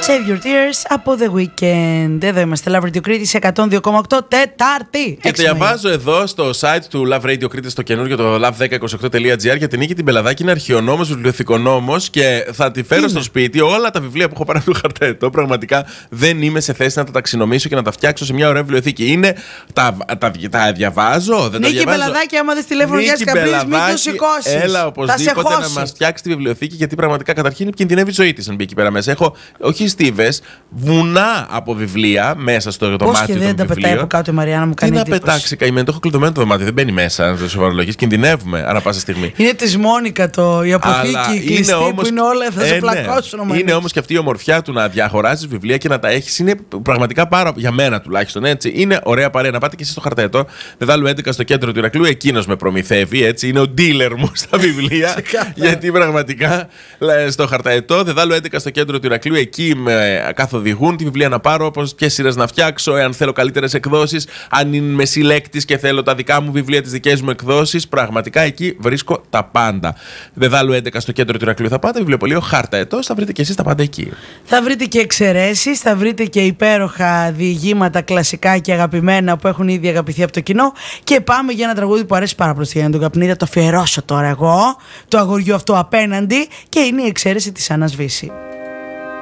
Save Your Tears από The Weeknd. Εδώ είμαστε, Love Radio Crete 102,8 Τετάρτη. Και διαβάζω εδώ στο site του Love Radio Crete, στο καινούργιο το love1028.gr, για την Νίκη την Πελαδάκη. Είναι αρχαιονόμος, βιβλιοθηκονόμος και θα τη φέρω στο σπίτι όλα τα βιβλία που έχω πάρει από το χαρταετό. Πραγματικά δεν είμαι σε θέση να τα ταξινομήσω και να τα φτιάξω σε μια ωραία βιβλιοθήκη. Είναι. Τα διαβάζω, δεν Νίκη τα διαβάζω. Πελαδάκη, άμα δεν στη τηλέφωνο για σκαπλής, μην το σηκώσεις. Έλα οπωσδήποτε να μας φτιάξει τη βιβλιοθήκη, γιατί πραγματικά καταρχήν κινδυνεύει η ζωή της αν μπει εκεί πέρα μέσα. Έχω, όχι στίβες, βουνά από βιβλία μέσα στο δωμάτιο των βιβλίων. Πώς και δεν τα πετάει από κάτω η Μαριάννα, μου κάνει εντύπωση. Τι να πετάξει, καημένο, το έχω κλειδωμένο το δωμάτιο, δεν μπαίνει μέσα, δεν σοβαρολογείς, κινδυνεύουμε ανά πάσα στιγμή. Είναι της Μόνικα η αποθήκη κλειστή που είναι όλα, θα σε πλακώσουν. Είναι όμως και αυτή η ομορφιά του να διαχωράσεις βιβλία και να τα έχεις, είναι πραγματικά για μένα τουλάχιστον έτσι. Είναι ωραία παρέα. Να πάτε και εσείς στο χαρταετό, Δεδάλου 11 στο κέντρο του Ηρακλείου, εκείνος με προμηθεύει, έτσι. Είναι ο dealer μου στα βιβλία. Γιατί πραγματικά στο χαρταετό, Δεδάλου 11 στο κέντρο του Ηρακλείου, εκεί με καθοδηγούν τι βιβλία να πάρω, ποιες σειρές να φτιάξω, εάν θέλω καλύτερες εκδόσεις, αν είμαι συλλέκτης και θέλω τα δικά μου βιβλία, τις δικές μου εκδόσεις. Πραγματικά εκεί βρίσκω τα πάντα. Δεδάλου 11 στο κέντρο του Ηρακλείου θα πάτε, βιβλιοπωλείο χαρταετός, θα βρείτε και εσείς τα πάντα εκεί. Θα βρείτε και εξαιρέσεις, θα βρείτε και υπέροχα διηγήματα κλασικά και αγαπημένα που έχουν ήδη αγαπηθεί από το κοινό. Και πάμε για ένα τραγούδι που αρέσει πάρα πολύ στη Γιάννη τον Καπνίδη. Το αφιερώσω τώρα εγώ, το αγοριό αυτό απέναντι, και είναι η εξαίρεση της Άννας Βύση.